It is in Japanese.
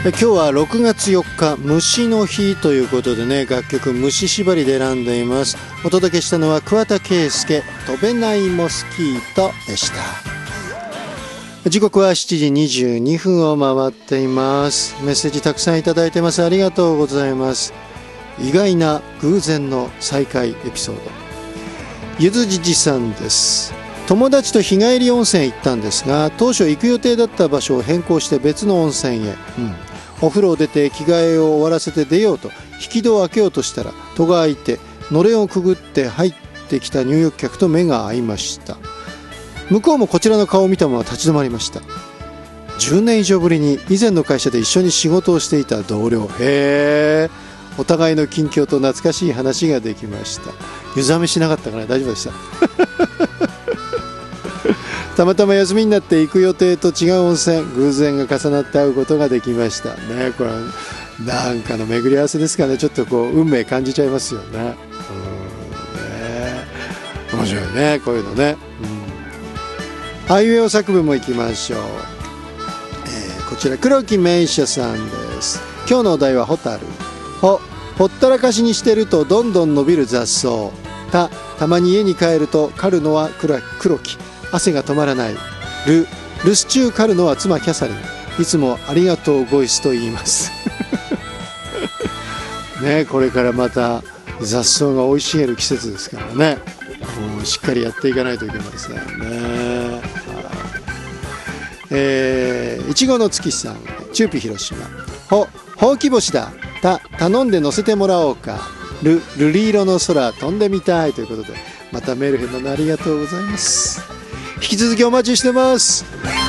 今日は6月4日虫の日ということでね、楽曲虫縛りで選んでいます。お届けしたのは桑田佳祐、飛べないモスキートでした。時刻は7時22分を回っています。メッセージたくさんいただいてます。ありがとうございます。意外な偶然の再会エピソード。ゆずじじさんです。友達と日帰り温泉行ったんですが、当初行く予定だった場所を変更して別の温泉へ、お風呂を出て着替えを終わらせて出ようと引き戸を開けようとしたら戸が開いて、のれんをくぐって入ってきた入浴客と目が合いました。向こうもこちらの顔を見たまま立ち止まりました。10年以上ぶりに以前の会社で一緒に仕事をしていた同僚。お互いの近況と懐かしい話ができました。湯冷めしなかったかな、大丈夫でしたたまたま休みになって行く予定と違う温泉、偶然が重なって会うことができましたね。これはなんかの巡り合わせですかね。ちょっとこう運命感じちゃいますよね。面白いね、こういうのね。あいうえお作文も行きましょう。こちら黒木名車さんです。今日のお題はホタル。ほったらかしにしてるとどんどん伸びる雑草。たまに家に帰ると狩るのは黒木、汗が止まらない。留守中狩るのは妻キャサリン、いつもありがとうごいすと言いますね、これからまた雑草が生い茂る季節ですからね、しっかりやっていかないといけませんね。いちごの月さん、チューピ広島。ほうき星だ。頼んで乗せてもらおうか。瑠璃色の空飛んでみたいということで、またメール返のありがとうございます。引き続きお待ちしてます。